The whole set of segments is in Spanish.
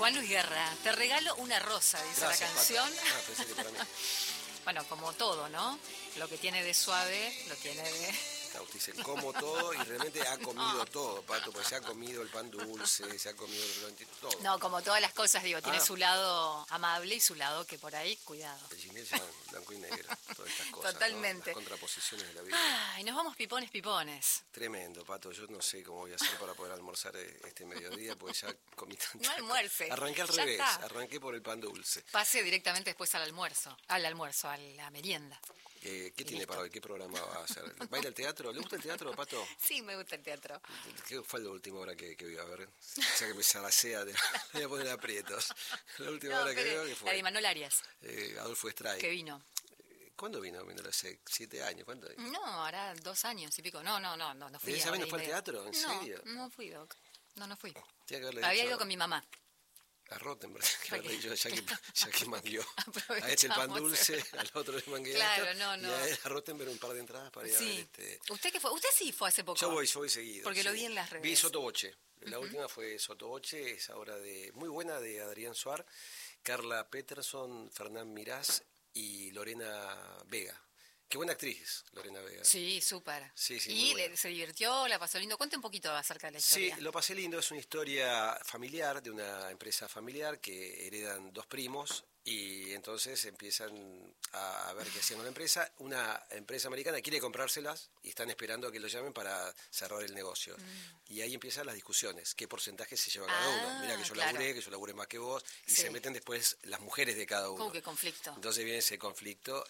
Juan Luis Guerra, te regalo una rosa, dice Gracias, la canción. Pato. Pensé que para mí. Bueno, como todo, ¿no? Lo que tiene de suave, lo tiene de... Usted dice, como todo y realmente ha comido todo, Pato, porque se ha comido el pan dulce, se ha comido todo. No, como todas las cosas, digo, tiene Ah. su lado amable y su lado que por ahí, cuidado. El Ginés se llama blanco y negro, todas estas cosas, Totalmente. ¿no? Las contraposiciones de la vida. Ay, nos vamos pipones. Tremendo, Pato, yo no sé cómo voy a hacer para poder almorzar este mediodía, porque ya comí tanto. No almuerce. Arranqué al Ya revés, está. arranqué por el pan dulce. Pase directamente después al almuerzo, a la merienda. ¿Qué tiene listo. para hoy? ¿Qué programa va a hacer? ¿Baila el teatro? ¿Le gusta el teatro, Pato? Sí, me gusta el teatro. ¿Qué fue la última hora que vio? A ver, o sea que me salacea, me voy a poner aprietos. La última hora que vio, ¿qué La fue? de Manuel Arias, Adolfo Estray. que vino. ¿Cuándo vino? Vino hace 7 años. ¿Cuánto? No, hará 2 años y pico. No fui. ¿De esa vez no ahora fue al y medio. teatro? ¿En serio? No fui, Doc. No fui. Tiene que haberle Había dicho ido con mi mamá. a Rottenberg, que haberle dicho, ya que mangueó Aprovechamos. a este el pan dulce, al otro el mangueato, Claro, no. y a él, a Rottenberg un par de entradas para ir a ver Sí. ¿Usted qué fue? Usted sí fue hace poco. Yo voy seguido. Porque sí. lo vi en las redes. Vi Sotoboche. La última fue Sotoboche, es ahora muy buena, de Adrián Suar, Carla Peterson, Fernán Mirás y Lorena Vega. Qué buena actriz, Lorena Vega. Sí, súper. Sí, muy y buena. se divirtió, la pasó lindo. Cuente un poquito acerca de la historia. Sí, lo pasé lindo, es una historia familiar, de una empresa familiar que heredan 2 primos y entonces empiezan a ver qué hacían con la empresa. Una empresa americana quiere comprárselas y están esperando a que lo llamen para cerrar el negocio. Y ahí empiezan las discusiones, qué porcentaje se lleva cada uno. Mira que yo claro. laburé más que vos, y Sí. se meten después las mujeres de cada uno. ¿Cómo que conflicto? Entonces viene ese conflicto,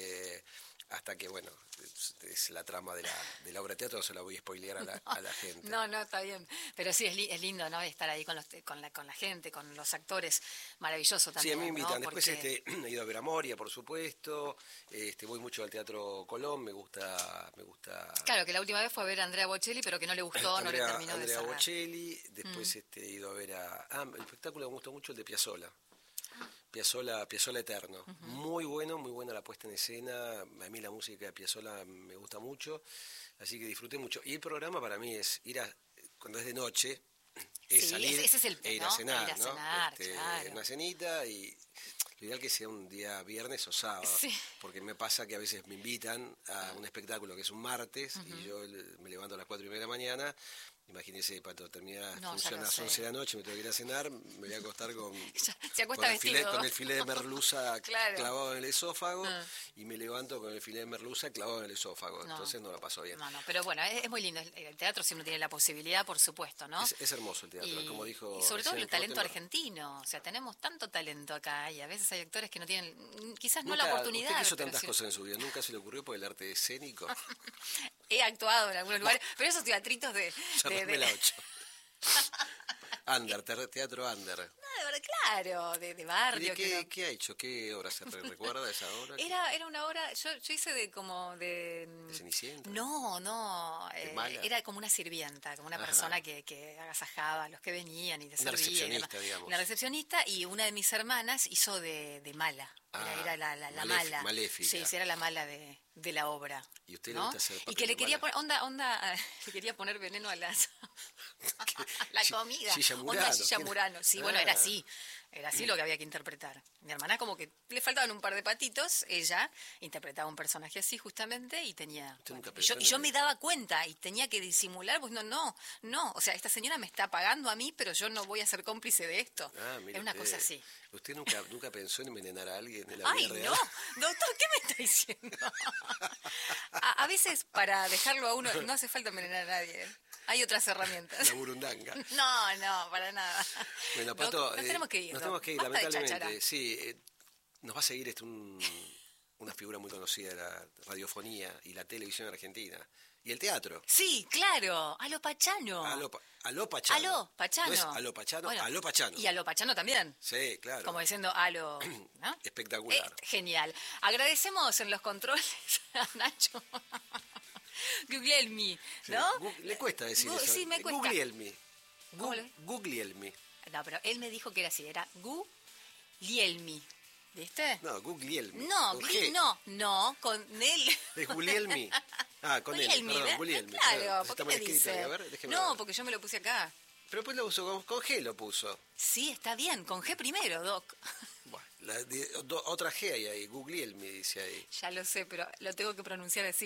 hasta que, bueno, es la trama de la obra de teatro, no se la voy a spoilear a la gente. No, está bien. Pero sí, es lindo, ¿no? Estar ahí con la gente, con los actores. Maravilloso también. Sí, a mí me invitan. ¿no? Después Porque... he ido a ver a Moria, por supuesto. Voy mucho al Teatro Colón, me gusta. Claro, que la última vez fue a ver a Andrea Bocelli, pero que no le gustó, no le terminó de Andrea cerrar. Bocelli. Después he ido a ver el espectáculo me gustó mucho, el de Piazzolla. Piazzolla Eterno. Muy buena la puesta en escena. A mí la música de Piazzolla me gusta mucho, así que disfruté mucho. Y el programa para mí es cuando es de noche, es Sí, salir ese es el e ir ¿no? a cenar, Ir a ¿no? cenar, claro. Una cenita, y lo ideal que sea un día viernes o sábado, Sí. porque me pasa que a veces me invitan a un espectáculo que es un martes y yo me levanto a las 4:30 de la mañana. Imagínese, Pato, termina la función a las 11 de la noche, me tengo que ir a cenar, me voy a acostar Se acuesta vestido. con el filé de merluza Claro. clavado en el esófago, y me levanto con el filé de merluza clavado en el esófago. Entonces no la paso bien. No, pero bueno, es muy lindo. El teatro, si uno tiene la posibilidad, por supuesto, ¿no? Es hermoso el teatro, como dijo. Y sobre todo recién el talento Rottenberg. argentino. O sea, tenemos tanto talento acá y a veces hay actores que no tienen, quizás no Nunca- la oportunidad. Usted que hizo pero tantas sí- cosas en su vida, ¿nunca se le ocurrió por el arte escénico? He actuado en algunos lugares, pero esos teatritos de... Cerrame la 8. Teatro Under. No, de verdad, claro, de ¿Y barrio. de qué ha hecho? ¿Qué obra se recuerda de esa obra? Era una obra, yo hice de ¿De Cenicienta? No, ¿De mala? era como una sirvienta, como una Ajá. persona que agasajaba a los que venían y te Una servía. recepcionista, digamos. Una recepcionista, y una de mis hermanas hizo de mala. Era la mala. maléfica. Sí, era la mala de la obra. ¿Y usted le ¿no? gusta hacer papel Y que le de quería mala? poner, le quería poner veneno a la comida. Gilla Onda Murano, Gilla ¿quién? Murano. Sí, bueno, era Ah. así. Era así lo que había que interpretar. Mi hermana como que le faltaban un par de patitos, ella interpretaba un personaje así justamente y tenía... Usted nunca y pensó yo en- me daba cuenta y tenía que disimular, pues no. O sea, esta señora me está pagando a mí, pero yo no voy a ser cómplice de esto. Mire Era una usted. cosa así. ¿Usted nunca pensó en envenenar a alguien en la Ay, vida real? no, doctor, ¿qué me está diciendo? A veces para dejarlo a uno no hace falta envenenar a nadie. Hay otras herramientas. La burundanga. No, para nada. Bueno, Pato, nos tenemos que ir. Nos Doc. tenemos que ir, Basta de lamentablemente. cháchara. Sí, nos va a seguir una figura muy conocida de la radiofonía y la televisión argentina. Y el teatro. Sí, claro, a lo Pachano. Aló Pachano. Aló, Pachano. No es Aló Pachano, Bueno, Aló Pachano. Y a lo Pachano también. Sí, claro. Como diciendo aló. ¿No? Espectacular. Genial. Agradecemos en los controles a Nacho Guglielmi, Sí. ¿no? Le cuesta decir eso. Sí, me cuesta. Guglielmi. ¿Cómo le- Guglielmi. No, pero él me dijo que era así, era Guglielmi. ¿Viste? No, Guglielmi. No, Con G. no, con él. Es Guglielmi. Con él, Guglielmi, perdón, ¿ves? Guglielmi. Claro, ¿por Está qué mal me escrito dice? ahí, a ver, déjeme No, ver. porque yo me lo puse acá. Pero pues lo usó con G, lo puso. Sí, está bien, con G primero, Doc. Bueno, otra G hay ahí, Google me dice ahí. Ya lo sé, pero lo tengo que pronunciar así.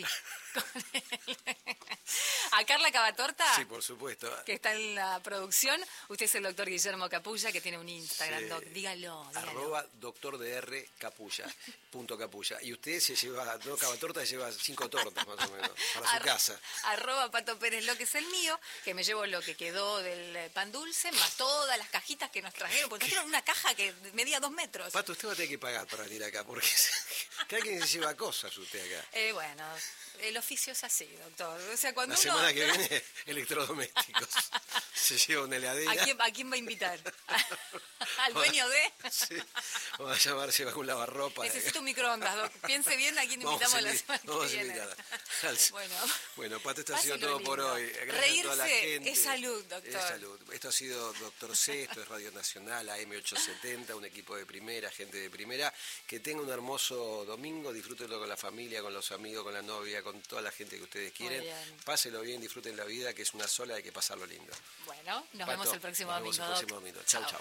A Carla Cavatorta, Sí, por supuesto. que está en la producción. Usted es el doctor Guillermo Capulla, que tiene un Instagram, Sí. Doc. Dígalo. @doctor.dr Capulla, punto Capulla. Y usted se lleva, no Cavatorta, se lleva 5 tortas más o menos, para su casa. @Pato Pérez, lo que es el mío, que me llevo lo que quedó del pan dulce, más todas las cajitas que nos trajeron, porque trajeron una caja que medía 2 metros. Pato, usted va a tener que pagar para venir acá, porque que alguien se lleva cosas usted acá. Bueno, el oficio es así, doctor. O sea, cuando La uno... semana que viene, electrodomésticos. Se lleva una heladera. ¿A quién va a invitar? ¿Al dueño de? Sí. Vamos a llamar, se va con un lavarropa. Necesito un microondas, Doc. Piense bien a quién invitamos la semana que viene. Bueno, Pato, esto ha sido todo por hoy. Gracias Reírse a toda la gente. es salud, doctor. Es salud. Esto ha sido Doctor C, esto es Radio Nacional, AM870, un equipo de primera, gente de primera. Que tenga un hermoso domingo, disfrútenlo con la familia, con los amigos, con la novia, con toda la gente que ustedes quieren. Páselo bien, disfruten la vida, que es una sola, hay que pasarlo lindo. Bueno, nos vemos el próximo domingo. Chau, chau.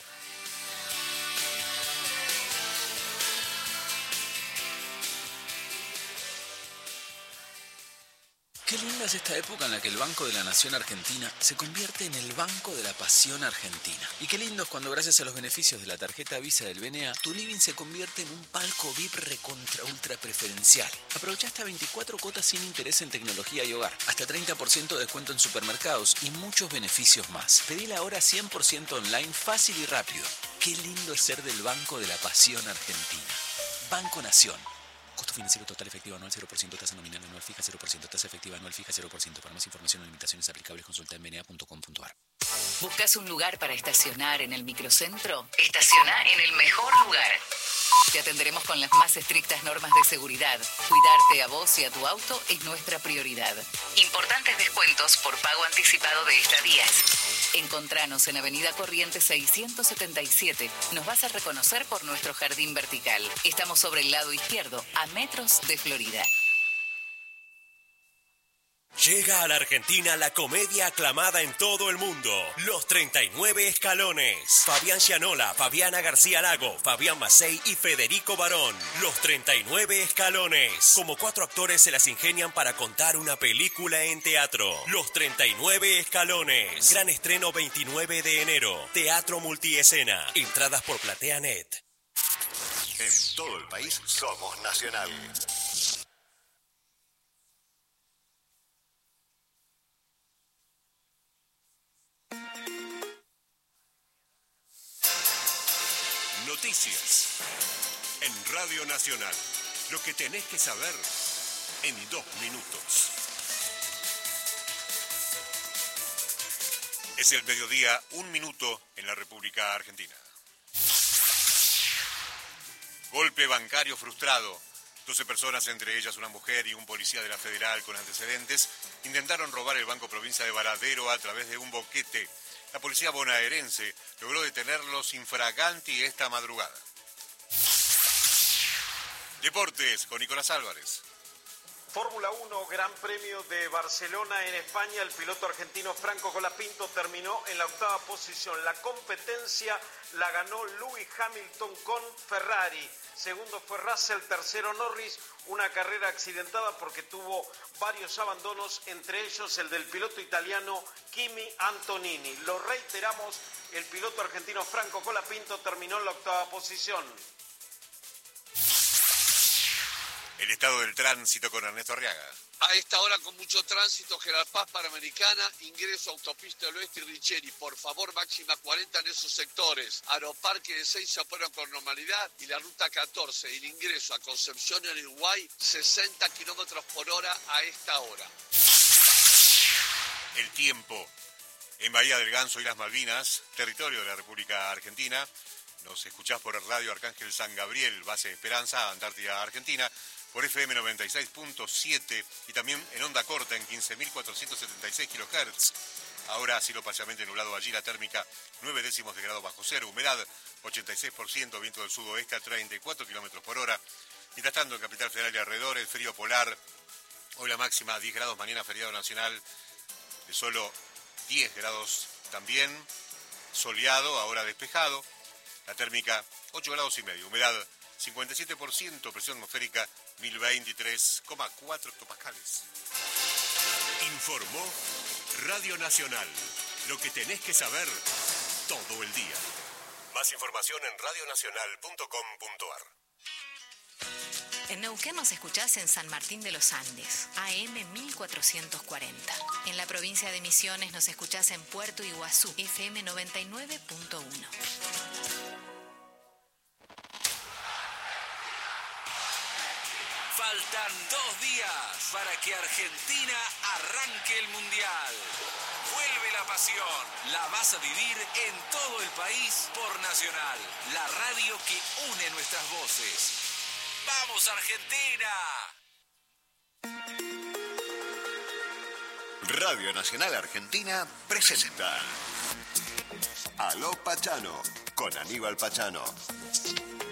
Qué linda es esta época en la que el Banco de la Nación Argentina se convierte en el Banco de la Pasión Argentina. Y qué lindo es cuando, gracias a los beneficios de la tarjeta Visa del BNA, tu living se convierte en un palco VIP recontra ultra preferencial. Aprovecha hasta 24 cuotas sin interés en tecnología y hogar, hasta 30% de descuento en supermercados y muchos beneficios más. Pedila ahora 100% online, fácil y rápido. Qué lindo es ser del Banco de la Pasión Argentina. Banco Nación. Costo financiero total efectivo anual 0%, tasa nominal anual fija 0%, tasa efectiva anual fija 0%. Para más información o limitaciones aplicables, consulta en bna.com.ar. ¿Buscas un lugar para estacionar en el microcentro? Estaciona en el mejor lugar. Te atenderemos con las más estrictas normas de seguridad. Cuidarte a vos y a tu auto es nuestra prioridad. Importantes descuentos por pago anticipado de estadías. Encontranos en Avenida Corrientes 677. Nos vas a reconocer por nuestro jardín vertical. Estamos sobre el lado izquierdo, a metros de Florida. Llega a la Argentina la comedia aclamada en todo el mundo, Los 39 Escalones. Fabián Gianola, Fabiana García Lago, Fabián Macei y Federico Barón. Los 39 Escalones. Como 4 actores se las ingenian para contar una película en teatro. Los 39 Escalones. Gran estreno 29 de enero. Teatro multiescena. Entradas por PlateaNet. En todo el país somos Nacional. Noticias en Radio Nacional. Lo que tenés que saber en 2 minutos. Es el mediodía, 1 minuto en la República Argentina. Golpe bancario frustrado. 12 personas, entre ellas una mujer y un policía de la Federal con antecedentes, intentaron robar el Banco Provincia de Varadero a través de un boquete. La policía bonaerense logró detenerlos infraganti esta madrugada. Deportes con Nicolás Álvarez. Fórmula 1, Gran Premio de Barcelona en España. El piloto argentino Franco Colapinto terminó en la 8ª posición. La competencia la ganó Lewis Hamilton con Ferrari. Segundo fue Russell, tercero Norris. Una carrera accidentada porque tuvo varios abandonos, entre ellos el del piloto italiano Kimi Antonini. Lo reiteramos, el piloto argentino Franco Colapinto terminó en la 8ª posición. El estado del tránsito con Ernesto Arriaga. A esta hora con mucho tránsito, General Paz, Panamericana, ingreso a Autopista del Oeste y Richeri. Por favor, máxima 40 en esos sectores. Aeroparque de 6 se operan con normalidad y la ruta 14, el ingreso a Concepción en Uruguay, 60 kilómetros por hora a esta hora. El tiempo. En Bahía del Ganso y las Malvinas, territorio de la República Argentina, nos escuchás por el radio Arcángel San Gabriel, base Esperanza, Antártida, Argentina, por FM 96.7 y también en onda corta en 15.476 kHz. Ahora cielo parcialmente nublado allí, la térmica 9 décimos de grado bajo cero, humedad 86%, viento del sudoeste a 34 km por hora. Mientras tanto, en Capital Federal y alrededores, frío polar, hoy la máxima 10 grados, mañana feriado nacional de solo 10 grados también soleado, ahora despejado. La térmica 8 grados y medio, humedad 57%, presión atmosférica 1023,4 hectopascales. Informó Radio Nacional. Lo que tenés que saber todo el día. Más información en radionacional.com.ar. En Neuquén nos escuchás en San Martín de los Andes, AM 1440. En la provincia de Misiones nos escuchás en Puerto Iguazú, FM 99.1. Faltan 2 días para que Argentina arranque el Mundial. Vuelve la pasión. La vas a vivir en todo el país por Nacional, la radio que une nuestras voces. ¡Vamos, Argentina! Radio Nacional Argentina presenta Aló Pachano con Aníbal Pachano.